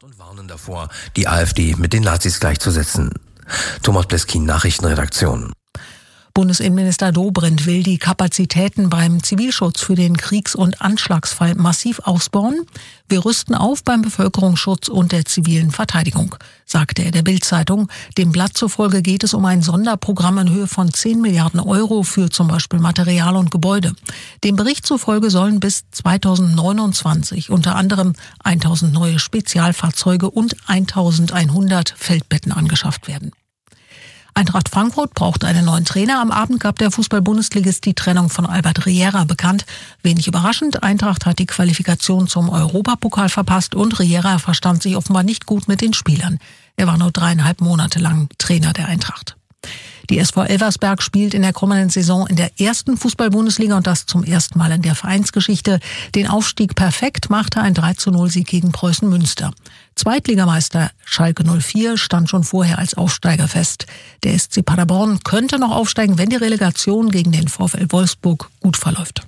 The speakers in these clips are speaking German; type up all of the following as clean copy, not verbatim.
und warnen davor, die AfD mit den Nazis gleichzusetzen. Thomas Bleskin, Nachrichtenredaktion. Bundesinnenminister Dobrindt will die Kapazitäten beim Zivilschutz für den Kriegs- und Anschlagsfall massiv ausbauen. Wir rüsten auf beim Bevölkerungsschutz und der zivilen Verteidigung, sagte er der Bild-Zeitung. Dem Blatt zufolge geht es um ein Sonderprogramm in Höhe von 10 Milliarden Euro für zum Beispiel Material und Gebäude. Dem Bericht zufolge sollen bis 2029 unter anderem 1000 neue Spezialfahrzeuge und 1100 Feldbetten angeschafft werden. Eintracht Frankfurt braucht einen neuen Trainer. Am Abend gab der Fußball-Bundesligist die Trennung von Albert Riera bekannt. Wenig überraschend, Eintracht hat die Qualifikation zum Europapokal verpasst und Riera verstand sich offenbar nicht gut mit den Spielern. Er war nur 3,5 Monate lang Trainer der Eintracht. Die SV Elversberg spielt in der kommenden Saison in der ersten Fußball-Bundesliga und das zum ersten Mal in der Vereinsgeschichte. Den Aufstieg perfekt machte ein 3:0-Sieg gegen Preußen Münster. Zweitligameister Schalke 04 stand schon vorher als Aufsteiger fest. Der SC Paderborn könnte noch aufsteigen, wenn die Relegation gegen den VfL Wolfsburg gut verläuft.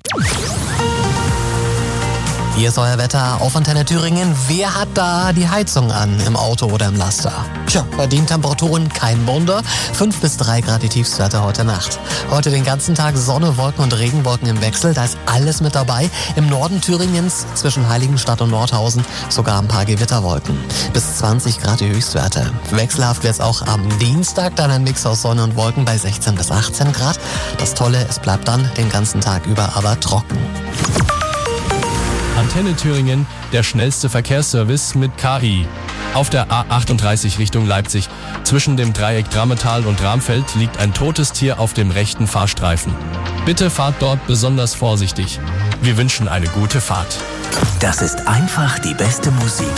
Hier ist euer Wetter auf Antenne Thüringen. Wer hat da die Heizung an, im Auto oder im Laster? Tja, bei den Temperaturen kein Wunder. 5 bis 3 Grad die Tiefstwerte heute Nacht. Heute den ganzen Tag Sonne, Wolken und Regenwolken im Wechsel. Da ist alles mit dabei. Im Norden Thüringens zwischen Heiligenstadt und Nordhausen sogar ein paar Gewitterwolken. Bis 20 Grad die Höchstwerte. Wechselhaft wird es auch am Dienstag. Dann ein Mix aus Sonne und Wolken bei 16 bis 18 Grad. Das Tolle, es bleibt dann den ganzen Tag über aber trocken. Antenne Thüringen, der schnellste Verkehrsservice mit KI. Auf der A38 Richtung Leipzig. Zwischen dem Dreieck Drammetal und Ramfeld liegt ein totes Tier auf dem rechten Fahrstreifen. Bitte fahrt dort besonders vorsichtig. Wir wünschen eine gute Fahrt. Das ist einfach die beste Musik.